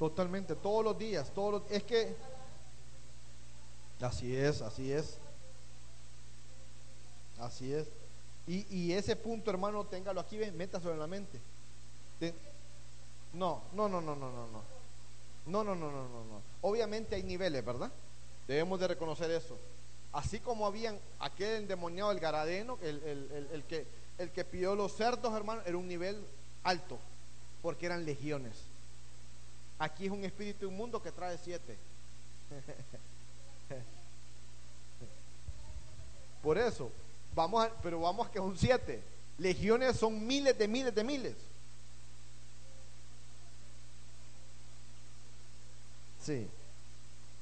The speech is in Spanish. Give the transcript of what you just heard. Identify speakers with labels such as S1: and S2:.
S1: Totalmente, todos los días, es que así es, así es, así es. Y ese punto, hermano, téngalo aquí, ven, métaselo en la mente. Te- no, no, no, no, no, no, no. No, no, no, no, no, no. Obviamente hay niveles, ¿verdad? Debemos de reconocer eso. Así como habían aquel endemoniado, el Garadeno, el que pidió los cerdos, hermano, era un nivel alto, porque eran legiones. Aquí es un espíritu inmundo que trae 7. Por eso, pero vamos a que son 7. Legiones son miles de miles de miles. Sí.